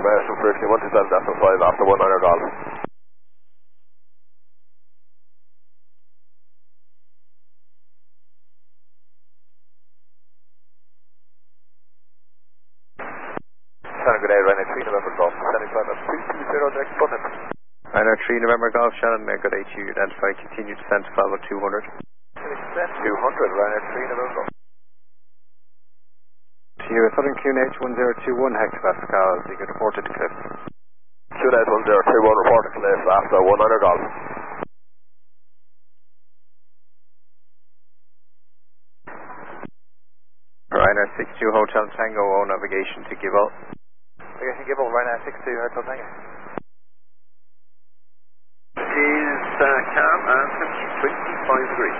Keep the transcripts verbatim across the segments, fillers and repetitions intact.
confirmation for fifty-one to seven decimal five after one niner golf. Shannon, good day, Ryanair three November Golf, standing by at three two zero, direct button. Ryanair three November Golf, Shannon, good day to you, identify, continue descent to Bravo two hundred. Descent two hundred, Ryanair three November Golf. To you, Southern Q N H one zero two one hectopascals, you get reported to Cliff. Q N H one zero two one, reported to Cliff after one niner golf. Ryanair six two Hotel Tango, O navigation to Gibble. Navigation Gibble, Ryanair six two Hotel Tango. Is uh, calm and twenty-five degrees.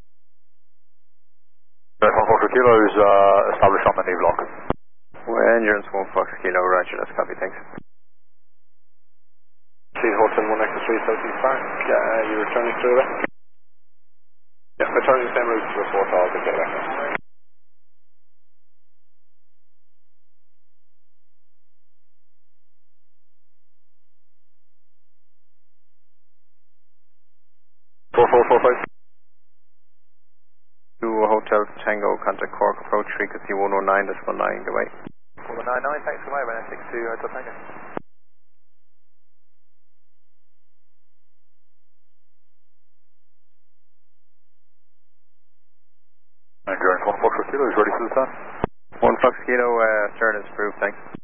Right, one four kilo is uh, established on the knee block. Well, endurance one Fox Kilo, roger, that's copy, thanks. Please Hotel one X three Southeast Park, uh, you returning through that? Yeah, returning the same route to report all the data. four four four five. To Hotel Tango, contact Cork approach frequency one oh nine decimal nine, away. one oh nine nine, thanks for my Ryanair six two Hotel Tango. Endurance one Fox Kilo is ready for the sun. one Fox Kilo, uh, stern is approved, thanks.